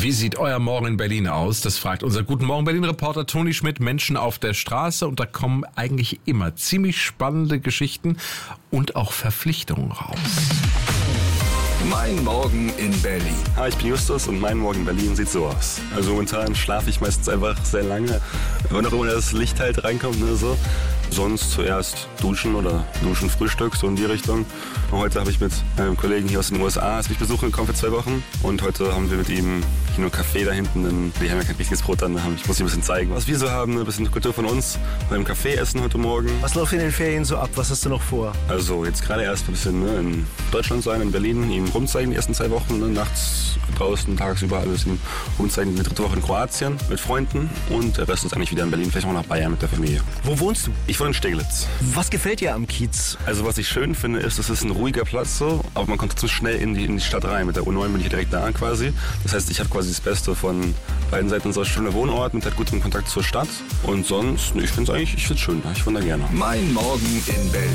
Wie sieht euer Morgen in Berlin aus? Das fragt unser Guten Morgen Berlin-Reporter Toni Schmidt Menschen auf der Straße. Und da kommen eigentlich immer ziemlich spannende Geschichten und auch Verpflichtungen raus. Mein Morgen in Berlin. Hi, ich bin Justus und mein Morgen in Berlin sieht so aus. Also momentan schlafe ich meistens einfach sehr lange, wenn auch immer das Licht halt reinkommt oder so. Sonst zuerst duschen oder Frühstück, so in die Richtung. Und heute habe ich mit einem Kollegen hier aus den USA mich besuchen gekommen für 2 Wochen. Und heute haben wir mit ihm hier nur Café da hinten. Denn die haben ja kein richtiges Brot dann. Ich muss ihm ein bisschen zeigen, was wir so haben. Ein bisschen Kultur von uns. Beim Café essen heute Morgen. Was läuft in den Ferien so ab? Was hast du noch vor? Also jetzt gerade erst ein bisschen in Deutschland sein, in Berlin. Ihm rumzeigen die ersten 2 Wochen. Nachts draußen, tagsüber alles ihm rumzeigen. Die 3. Woche in Kroatien mit Freunden. Und der Rest ist eigentlich wieder in Berlin. Vielleicht auch nach Bayern mit der Familie. Wo wohnst du? Ich wohne in Steglitz. Was gefällt dir am Kiez? Also was ich schön finde, ist, es ist ein ruhiger Platz so, aber man kommt zu schnell in die Stadt rein. Mit der U9 bin ich direkt da quasi. Das heißt, ich habe quasi das Beste von beiden Seiten. So ein schöner Wohnort mit halt gutem Kontakt zur Stadt. Und sonst, ich finde es schön. Ich wohne da gerne. Mein Morgen in Berlin.